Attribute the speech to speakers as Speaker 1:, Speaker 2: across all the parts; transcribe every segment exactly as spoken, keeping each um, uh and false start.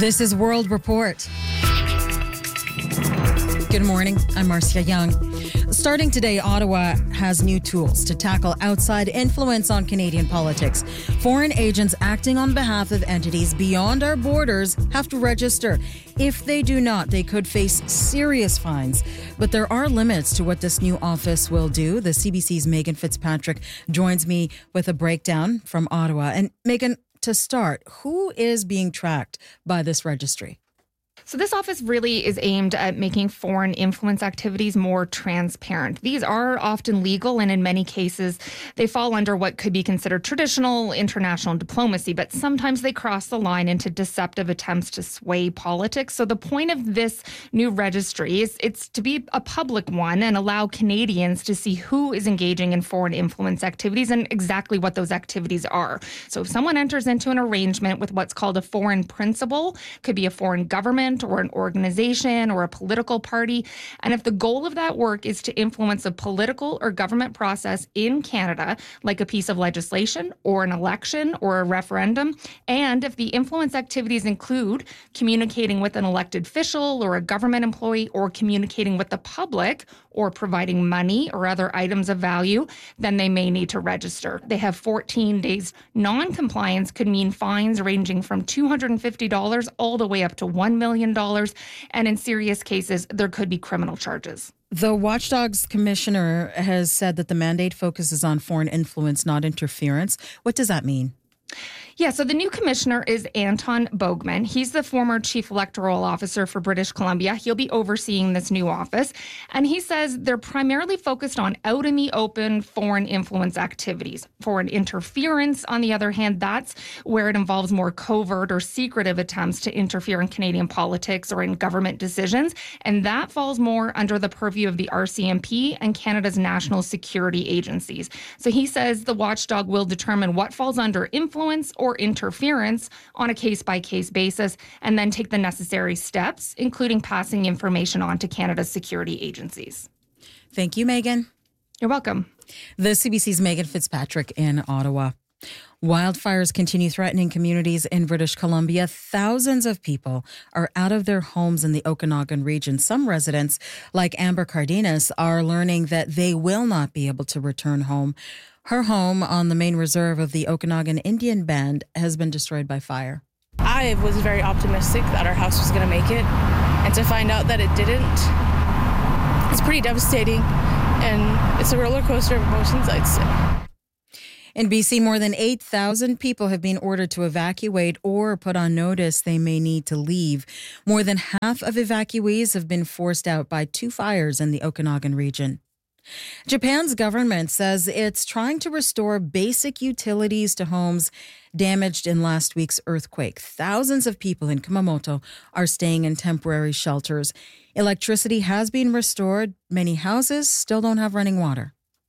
Speaker 1: This is World Report. Good morning. I'm Marcia Young. Starting today, Ottawa has new tools to tackle outside influence on Canadian politics. Foreign agents acting on behalf of entities beyond our borders have to register. If they do not, they could face serious fines. But there are limits to what this new office will do. The C B C's Megan Fitzpatrick joins me with a breakdown from Ottawa. And Megan, to start, who is being tracked by this registry?
Speaker 2: So this office really is aimed at making foreign influence activities more transparent. These are often legal, and in many cases, they fall under what could be considered traditional international diplomacy, but sometimes they cross the line into deceptive attempts to sway politics. So the point of this new registry is it's to be a public one and allow Canadians to see who is engaging in foreign influence activities and exactly what those activities are. So if someone enters into an arrangement with what's called a foreign principal, could be a foreign government or an organization or a political party. And if the goal of that work is to influence a political or government process in Canada, like a piece of legislation or an election or a referendum, and if the influence activities include communicating with an elected official or a government employee or communicating with the public or providing money or other items of value, then they may need to register. They have fourteen days. Non-compliance could mean fines ranging from two hundred fifty dollars all the way up to one million dollars. And in serious cases, there could be criminal charges.
Speaker 1: The Watchdog's commissioner has said that the mandate focuses on foreign influence, not interference. What does that mean?
Speaker 2: Yeah, so the new commissioner is Anton Bogman. He's the former chief electoral officer for British Columbia. He'll be overseeing this new office. And he says they're primarily focused on out in the open foreign influence activities. Foreign interference, on the other hand, that's where it involves more covert or secretive attempts to interfere in Canadian politics or in government decisions. And that falls more under the purview of the R C M P and Canada's national security agencies. So he says the watchdog will determine what falls under influence or interference on a case-by-case basis, and then take the necessary steps, including passing information on to Canada's security agencies.
Speaker 1: Thank you, Megan.
Speaker 2: You're welcome.
Speaker 1: The C B C's Megan Fitzpatrick in Ottawa. Wildfires continue threatening communities in British Columbia. Thousands of people are out of their homes in the Okanagan region. Some residents, like Amber Cardenas, are learning that they will not be able to return home. Her home on the main reserve of the Okanagan Indian Band has been destroyed by fire.
Speaker 3: I was very optimistic that our house was going to make it, and to find out that it didn't, it's pretty devastating, and it's a roller coaster of emotions, I'd say.
Speaker 1: In B C, more than eight thousand people have been ordered to evacuate or put on notice they may need to leave. More than half of evacuees have been forced out by two fires in the Okanagan region. Japan's government says it's trying to restore basic utilities to homes damaged in last week's earthquake. Thousands of people in Kumamoto are staying in temporary shelters. Electricity has been restored. Many houses still don't have running water.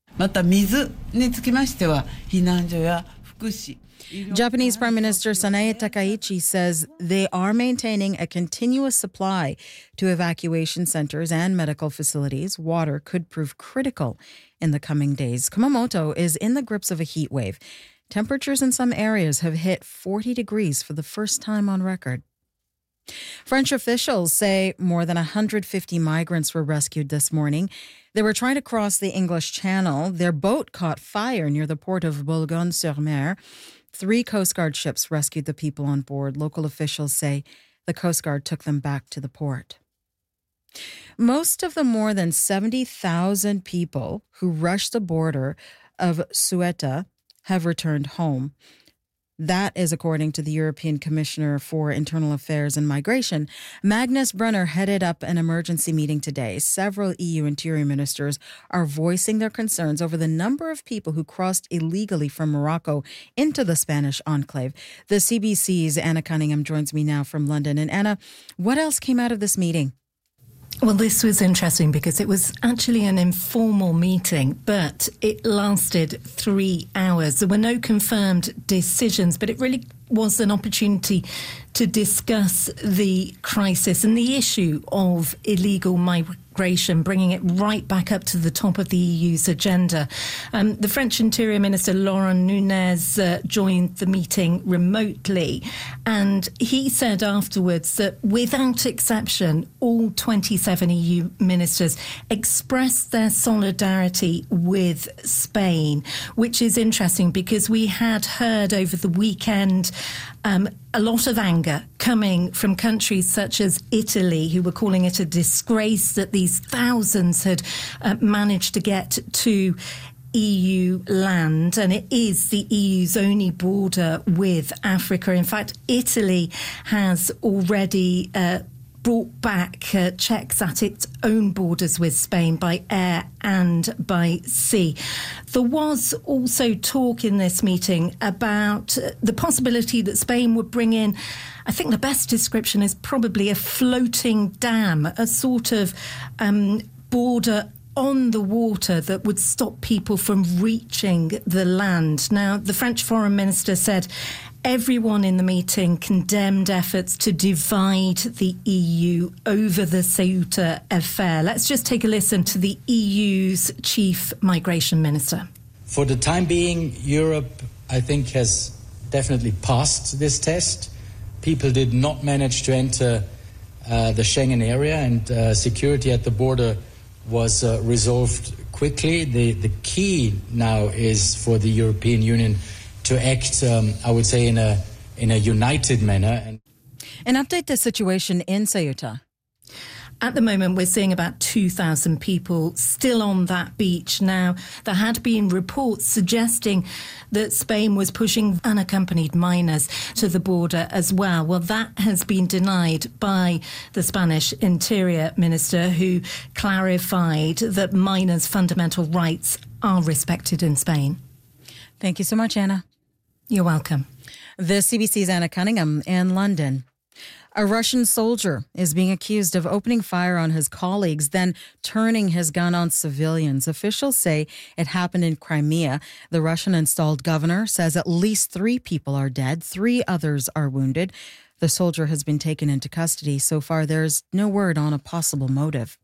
Speaker 1: Japanese Prime Minister Sanae Takaichi says they are maintaining a continuous supply to evacuation centers and medical facilities. Water could prove critical in the coming days. Kumamoto is in the grips of a heat wave. Temperatures in some areas have hit forty degrees for the first time on record. French officials say more than one hundred fifty migrants were rescued this morning. They were trying to cross the English Channel. Their boat caught fire near the port of Boulogne-sur-Mer. Three Coast Guard ships rescued the people on board. Local officials say the Coast Guard took them back to the port. Most of the more than seventy thousand people who rushed the border of Ceuta have returned home. That is according to the European Commissioner for Internal Affairs and Migration. Magnus Brunner headed up an emergency meeting today. Several E U interior ministers are voicing their concerns over the number of people who crossed illegally from Morocco into the Spanish enclave. The C B C's Anna Cunningham joins me now from London. And Anna, what else came out of this meeting?
Speaker 4: Well, this was interesting because it was actually an informal meeting, but it lasted three hours. There were no confirmed decisions, but it really was an opportunity to discuss the crisis and the issue of illegal migration, bringing it right back up to the top of the E U's agenda. Um, the French Interior Minister Laurent Nunez uh, joined the meeting remotely, and he said afterwards that without exception, all twenty-seven E U ministers expressed their solidarity with Spain, which is interesting because we had heard over the weekend um, a lot of anger coming from countries such as Italy, who were calling it a disgrace that these thousands had uh, managed to get to E U land, and it is the E U's only border with Africa. In fact, Italy has already uh, brought back uh, checks at its own borders with Spain by air and by sea. There was also talk in this meeting about uh, the possibility that Spain would bring in, I think the best description is probably a floating dam, a sort of um, border on the water that would stop people from reaching the land. Now, the French Foreign Minister said everyone in the meeting condemned efforts to divide the E U over the Ceuta affair. Let's just take a listen to the E U's chief migration minister.
Speaker 5: For the time being, Europe, I think, has definitely passed this test. People did not manage to enter uh, the Schengen area, and uh, security at the border was uh, resolved quickly. The, the key now is for the European Union to act, um, I would say, in a in a united manner. And,
Speaker 1: and update the situation in Ceuta.
Speaker 4: At the moment, we're seeing about two thousand people still on that beach. Now, there had been reports suggesting that Spain was pushing unaccompanied minors to the border as well. Well, that has been denied by the Spanish Interior Minister, who clarified that minors' fundamental rights are respected in Spain.
Speaker 1: Thank you so much, Anna.
Speaker 4: You're welcome.
Speaker 1: The C B C's Anna Cunningham in London. A Russian soldier is being accused of opening fire on his colleagues, then turning his gun on civilians. Officials say it happened in Crimea. The Russian-installed governor says at least three people are dead. Three others are wounded. The soldier has been taken into custody. So far, there's no word on a possible motive.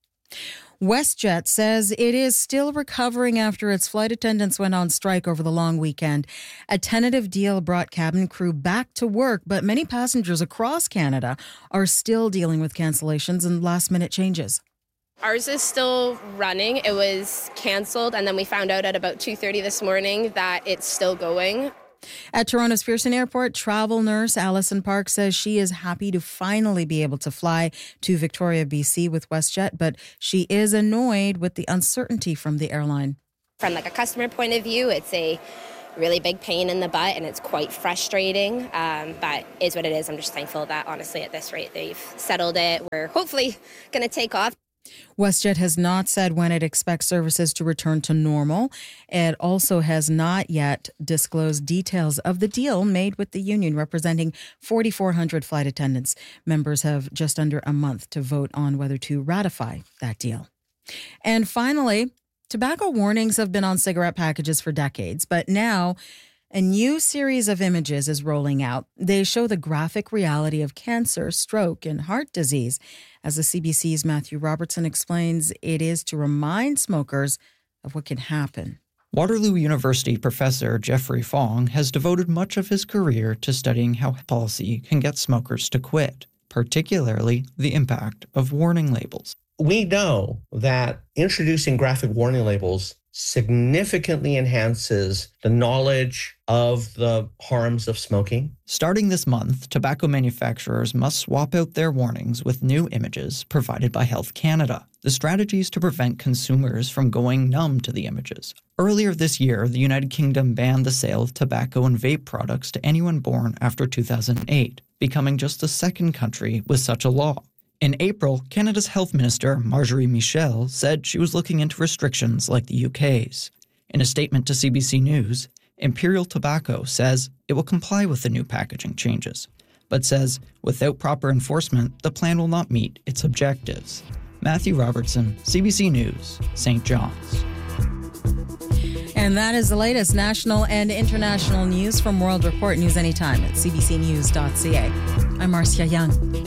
Speaker 1: WestJet says it is still recovering after its flight attendants went on strike over the long weekend. A tentative deal brought cabin crew back to work, but many passengers across Canada are still dealing with cancellations and last-minute changes.
Speaker 6: Ours is still running. It was canceled, and then we found out at about two thirty this morning that it's still going.
Speaker 1: At Toronto's Pearson Airport, travel nurse Alison Park says she is happy to finally be able to fly to Victoria, B C with WestJet, but she is annoyed with the uncertainty from the airline.
Speaker 6: From like a customer point of view, it's a really big pain in the butt and it's quite frustrating, um, but it is what it is. I'm just thankful that honestly at this rate they've settled it. We're hopefully going to take off.
Speaker 1: WestJet has not said when it expects services to return to normal. It also has not yet disclosed details of the deal made with the union representing four thousand four hundred flight attendants. Members have just under a month to vote on whether to ratify that deal. And finally, tobacco warnings have been on cigarette packages for decades, but now a new series of images is rolling out. They show the graphic reality of cancer, stroke, and heart disease. As the C B C's Matthew Robertson explains, it is to remind smokers of what can happen.
Speaker 7: Waterloo University professor Jeffrey Fong has devoted much of his career to studying how policy can get smokers to quit, particularly the impact of warning labels.
Speaker 8: We know that introducing graphic warning labels significantly enhances the knowledge of the harms of smoking.
Speaker 7: Starting this month, tobacco manufacturers must swap out their warnings with new images provided by Health Canada. The strategy is to prevent consumers from going numb to the images. Earlier this year, the United Kingdom banned the sale of tobacco and vape products to anyone born after two thousand eight, becoming just the second country with such a law. In April, Canada's Health Minister, Marjorie Michel, said she was looking into restrictions like the U K's. In a statement to C B C News, Imperial Tobacco says it will comply with the new packaging changes, but says without proper enforcement, the plan will not meet its objectives. Matthew Robertson, C B C News, Saint John's.
Speaker 1: And that is the latest national and international news from World Report. News anytime at c b c news dot c a. I'm Marcia Young.